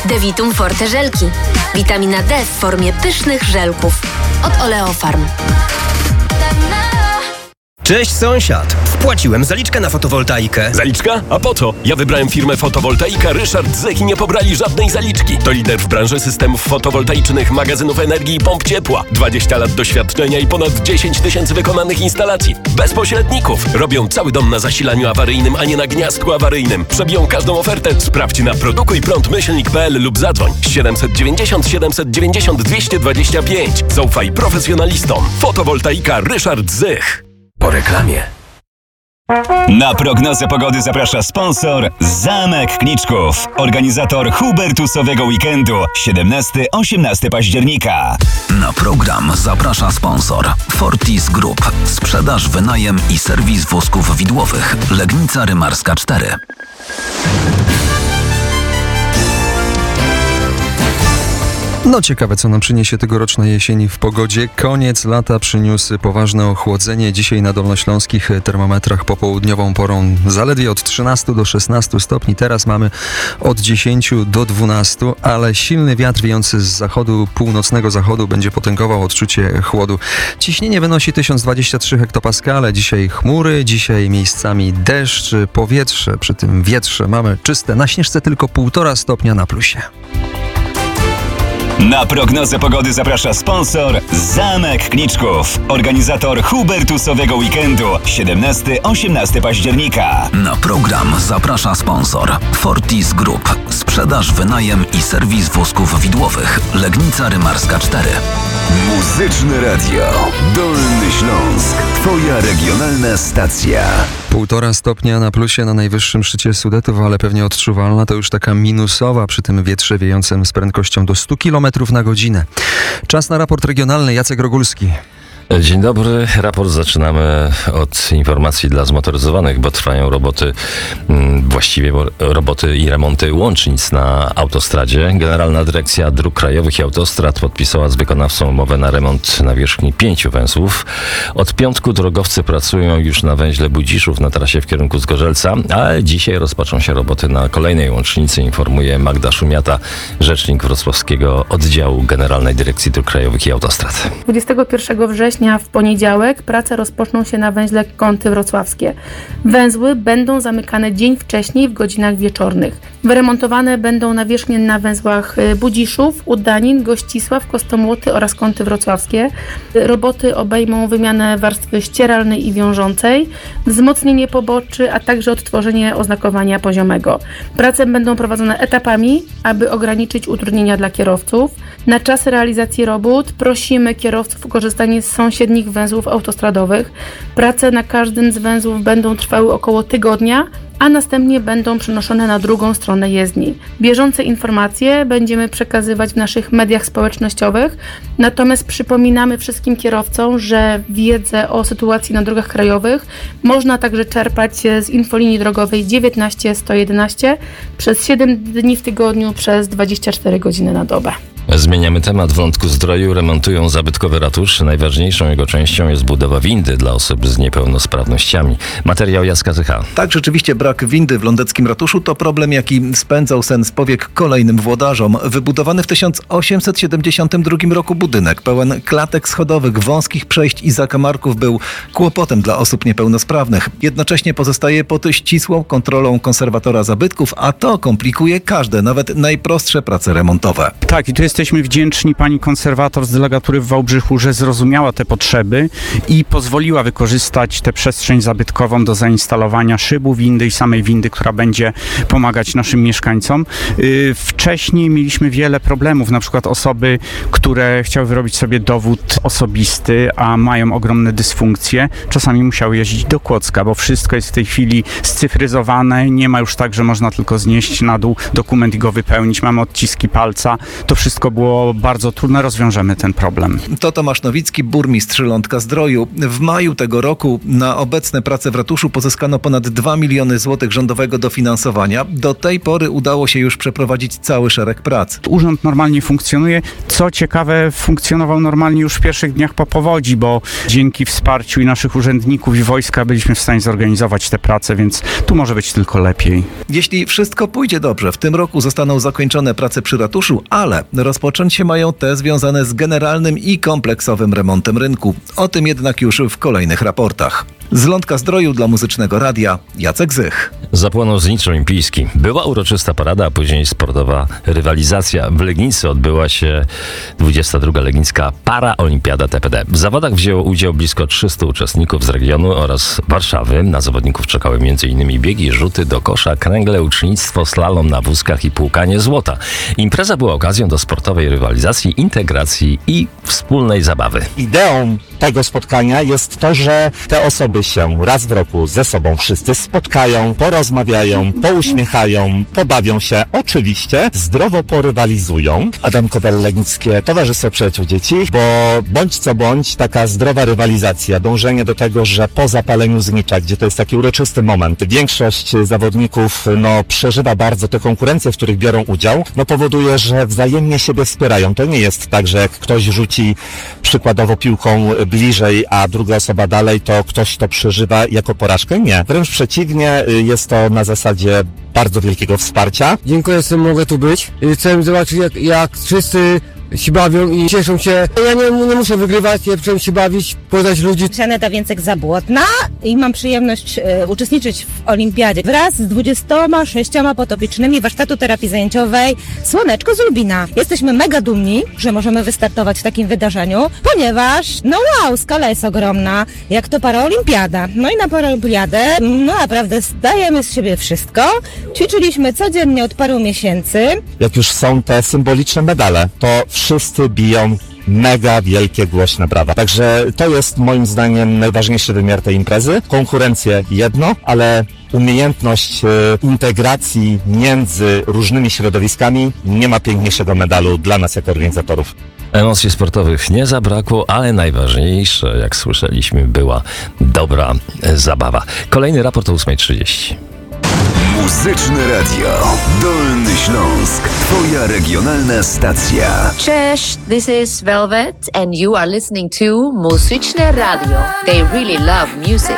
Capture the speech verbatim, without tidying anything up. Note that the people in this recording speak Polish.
Devitum Forte żelki. Witamina D w formie pysznych żelków. Od Oleofarm. Cześć sąsiad! Wpłaciłem zaliczkę na fotowoltaikę. Zaliczka? A po co? Ja wybrałem firmę Fotowoltaika Ryszard Zech i nie pobrali żadnej zaliczki. To lider w branży systemów fotowoltaicznych, magazynów energii i pomp ciepła. dwadzieścia lat doświadczenia i ponad dziesięć tysięcy wykonanych instalacji. Bez pośredników. Robią cały dom na zasilaniu awaryjnym, a nie na gniazdku awaryjnym. Przebiją każdą ofertę. Sprawdź na produkujprąd myślnik kropka p l lub zadzwoń siedemset dziewięćdziesiąt siedemset dziewięćdziesiąt dwieście dwadzieścia pięć. Zaufaj profesjonalistom. Fotowoltaika Ryszard Zech. Po reklamie. Na prognozę pogody zaprasza sponsor Zamek Kniczków, organizator Hubertusowego Weekendu siedemnastego do osiemnastego października. Na program zaprasza sponsor Fortis Group, sprzedaż, wynajem i serwis wózków widłowych, Legnica Rymarska cztery. No ciekawe, co nam przyniesie tegoroczna jesień w pogodzie. Koniec lata przyniósł poważne ochłodzenie. Dzisiaj na dolnośląskich termometrach popołudniową porą zaledwie od trzynastu do szesnastu stopni. Teraz mamy od dziesięciu do dwunastu, ale silny wiatr wiejący z zachodu, północnego zachodu będzie potęgował odczucie chłodu. Ciśnienie wynosi tysiąc dwadzieścia trzy hektopaskale. Dzisiaj chmury, dzisiaj miejscami deszcz, powietrze. Przy tym wietrze mamy czyste. Na Śnieżce tylko półtora stopnia na plusie. Na prognozę pogody zaprasza sponsor Zamek Kniczków, organizator Hubertusowego Weekendu siedemnastego do osiemnastego października. Na program zaprasza sponsor Fortis Group, sprzedaż, wynajem i serwis wózków widłowych, Legnica Rymarska cztery. Muzyczne Radio Dolny Śląsk, twoja regionalna stacja. Półtora stopnia na plusie na najwyższym szczycie Sudetów, ale pewnie odczuwalna to już taka minusowa przy tym wietrze wiejącym z prędkością do stu kilometrów na godzinę. Czas na raport regionalny. Jacek Rogulski. Dzień dobry. Raport zaczynamy od informacji dla zmotoryzowanych, bo trwają roboty, właściwie roboty i remonty łącznic na autostradzie. Generalna Dyrekcja Dróg Krajowych i Autostrad podpisała z wykonawcą umowę na remont nawierzchni pięciu węzłów. Od piątku drogowcy pracują już na węźle Budziszów na trasie w kierunku Zgorzelca, a dzisiaj rozpoczną się roboty na kolejnej łącznicy, informuje Magda Szumiata, rzecznik wrocławskiego oddziału Generalnej Dyrekcji Dróg Krajowych i Autostrad. dwudziestego pierwszego września w poniedziałek prace rozpoczną się na węźle Kąty Wrocławskie. Węzły będą zamykane dzień wcześniej w godzinach wieczornych. Wyremontowane będą nawierzchnie na węzłach Budziszów, Udanin, Gościsław, Kostomłoty oraz Kąty Wrocławskie. Roboty obejmą wymianę warstwy ścieralnej i wiążącej, wzmocnienie poboczy, a także odtworzenie oznakowania poziomego. Prace będą prowadzone etapami, aby ograniczyć utrudnienia dla kierowców. Na czas realizacji robót prosimy kierowców o korzystanie z sąsiednich węzłów autostradowych. Prace na każdym z węzłów będą trwały około tygodnia, a następnie będą przenoszone na drugą stronę jezdni. Bieżące informacje będziemy przekazywać w naszych mediach społecznościowych, natomiast przypominamy wszystkim kierowcom, że wiedzę o sytuacji na drogach krajowych można także czerpać z infolinii drogowej dziewiętnaście sto jedenaście przez siedem dni w tygodniu przez dwadzieścia cztery godziny na dobę. Zmieniamy temat. W Wątku-Zdroju remontują zabytkowy ratusz. Najważniejszą jego częścią jest budowa windy dla osób z niepełnosprawnościami. Materiał Jacka Zycha. Tak, rzeczywiście brak windy w lądeckim ratuszu to problem, jaki spędzał sen z powiek kolejnym włodarzom. Wybudowany w tysiąc osiemset siedemdziesiątym drugim roku budynek pełen klatek schodowych, wąskich przejść i zakamarków był kłopotem dla osób niepełnosprawnych. Jednocześnie pozostaje pod ścisłą kontrolą konserwatora zabytków, a to komplikuje każde, nawet najprostsze prace remontowe. Tak, i tu jesteśmy wdzięczni pani konserwator z delegatury w Wałbrzychu, że zrozumiała te potrzeby i pozwoliła wykorzystać tę przestrzeń zabytkową do zainstalowania szybu windy i samej windy, która będzie pomagać naszym mieszkańcom. Yy, wcześniej mieliśmy wiele problemów, na przykład osoby, które chciały wyrobić sobie dowód osobisty, a mają ogromne dysfunkcje, czasami musiały jeździć do Kłodzka, bo wszystko jest w tej chwili scyfryzowane, nie ma już tak, że można tylko znieść na dół dokument i go wypełnić, mamy odciski palca, to wszystko początkowo było bardzo trudne, rozwiążemy ten problem. To Tomasz Nowicki, burmistrz Lądka-Zdroju. W maju tego roku na obecne prace w ratuszu pozyskano ponad dwa miliony złotych rządowego dofinansowania. Do tej pory udało się już przeprowadzić cały szereg prac. Urząd normalnie funkcjonuje. Co ciekawe, funkcjonował normalnie już w pierwszych dniach po powodzi, bo dzięki wsparciu i naszych urzędników i wojska byliśmy w stanie zorganizować te prace, więc tu może być tylko lepiej. Jeśli wszystko pójdzie dobrze, w tym roku zostaną zakończone prace przy ratuszu, ale rozpocząć się mają te związane z generalnym i kompleksowym remontem rynku. O tym jednak już w kolejnych raportach. Z Lądka-Zdroju dla Muzycznego Radia Jacek Zych. Zapłonął znicz olimpijski. Była uroczysta parada, a później sportowa rywalizacja. W Legnicy odbyła się dwudziesta druga Legnicka Paraolimpiada T P D. W zawodach wzięło udział blisko trzystu uczestników z regionu oraz Warszawy. Na zawodników czekały m.in. biegi, rzuty do kosza, kręgle, ucznictwo, slalom na wózkach i płukanie złota. Impreza była okazją do sportowej rywalizacji, integracji i wspólnej zabawy. Ideą tego spotkania jest to, że te osoby się raz w roku ze sobą wszyscy spotkają, porozmawiają, pouśmiechają, pobawią się, oczywiście zdrowo porywalizują. Adam Kowal, Legnickie Towarzystwo Przyjaciół Dzieci, bo bądź co bądź taka zdrowa rywalizacja, dążenie do tego, że po zapaleniu znicza, gdzie to jest taki uroczysty moment, większość zawodników no, przeżywa bardzo te konkurencje, w których biorą udział, no powoduje, że wzajemnie siebie wspierają. To nie jest tak, że jak ktoś rzuci przykładowo piłką bliżej, a druga osoba dalej, to ktoś to przeżywa jako porażkę. Nie. Wręcz przeciwnie, jest to na zasadzie bardzo wielkiego wsparcia. Dziękuję, że mogę tu być. Chcę zobaczyć, jak, jak wszyscy się bawią i cieszą się. Ja nie, nie muszę wygrywać, ja chcę się bawić, poznać ludzi. Żaneta Więcek-Zabłotna i mam przyjemność e, uczestniczyć w olimpiadzie wraz z dwudziestoma sześcioma podopiecznymi warsztatu terapii zajęciowej Słoneczko z Lubina. Jesteśmy mega dumni, że możemy wystartować w takim wydarzeniu, ponieważ no wow, skala jest ogromna, jak to paraolimpiada. No i na paraolimpiadę no naprawdę dajemy z siebie wszystko. Ćwiczyliśmy codziennie od paru miesięcy. Jak już są te symboliczne medale, to wszyscy biją mega wielkie, głośne brawa. Także to jest moim zdaniem najważniejszy wymiar tej imprezy. Konkurencje jedno, ale umiejętność integracji między różnymi środowiskami nie ma piękniejszego medalu dla nas jako organizatorów. Emocji sportowych nie zabrakło, ale najważniejsze, jak słyszeliśmy, była dobra zabawa. Kolejny raport o ósma trzydzieści. Muzyczne Radio Dolny Śląsk. Twoja regionalna stacja. Cześć, this is Velvet and you are listening to Muzyczne Radio. They really love music.